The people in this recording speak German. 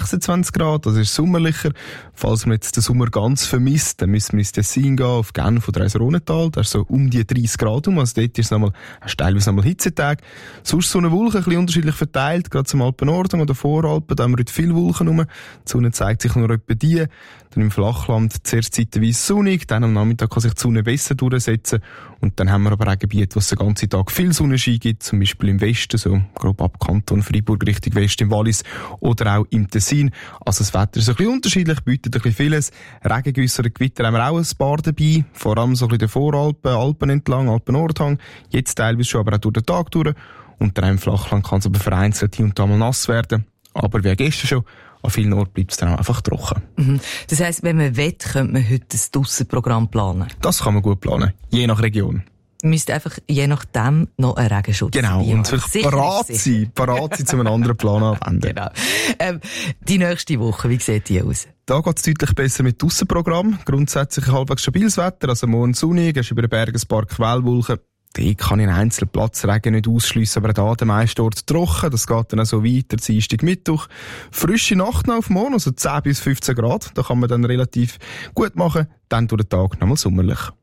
26 Grad, das ist sommerlicher. Falls man jetzt den Sommer ganz vermisst, dann müssen wir ins Tessin gehen, auf Genf oder ins Rhônetal. Da ist so um die 30 Grad also dort ist es teilweise nochmal Hitzetag. Sonst so eine Wolke, ein bisschen unterschiedlich verteilt, gerade zum Alpenordnung oder Voralpen, da haben wir heute viele Wolken rum. Die Sonne zeigt sich nur etwa die. Dann im Flachland zuerst zeitweise sonnig, dann am Nachmittag kann sich die Sonne besser durchsetzen. Und dann haben wir aber auch Gebiete, wo es den ganzen Tag viel Sonnenschein gibt, zum Beispiel im Westen, so grob ab Kanton Freiburg Richtung West im Wallis oder auch im Tessin. Also das Wetter ist ein bisschen unterschiedlich, bietet ein bisschen vieles. Regengüsse oder Gewitter haben wir auch ein paar dabei, vor allem so ein bisschen den Voralpen, Alpen entlang, Alpennordhang. Jetzt teilweise schon, aber auch durch den Tag durch. Und dann im Flachland kann es aber vereinzelt hier und da mal nass werden. Aber wie gestern schon, an vielen Orten bleibt es dann auch einfach trocken. Mhm. Das heisst, wenn man will, könnte man heute ein Dussenprogramm planen? Das kann man gut planen, je nach Region. Man müsste einfach je nachdem noch einen Regenschutz genau, dabei und vielleicht parat sein, zu einem anderen Plan anwenden. Genau. Die nächste Woche, wie sieht die aus? Da geht es deutlich besser mit Dussenprogramm. Grundsätzlich halbwegs stabiles Wetter, also morgen sonnig, ist über den Bergen ein paar Quellwolken. Die kann in einzelnen Platzregen nicht ausschliessen, aber da der meiste Ort trocken. Das geht dann auch so weiter, Dienstag, Mittwoch. Frische Nacht noch auf morgen, also 10 bis 15 Grad. Da kann man dann relativ gut machen. Dann durch den Tag nochmal sommerlich.